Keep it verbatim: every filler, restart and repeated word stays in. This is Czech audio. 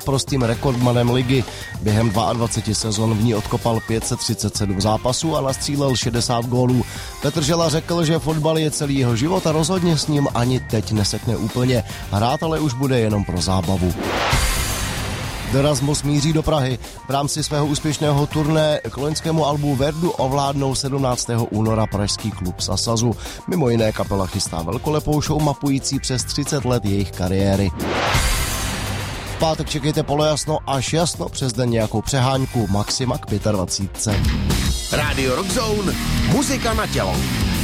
naprostým rekordmanem ligy. Během dvacet dva sezon v ní odkopal pět set třicet sedm zápasů a nastřílel šedesát gólů. Petr Žela řekl, že fotbal je celý jeho život a rozhodně s ním ani teď nesekne úplně. Hrát ale už bude jenom pro zábavu. Erasmus míří do Prahy. V rámci svého úspěšného turné k loňskému albu Verdu ovládnou sedmnáctého února pražský klub Sasazu. Mimo jiné kapela chystá velkolepou show mapující přes třicet let jejich kariéry. V pátek čekejte polojasno až jasno, přes den nějakou přeháňku, maxima k dvacet pět. Radio Rock Zone, muzika na tělo.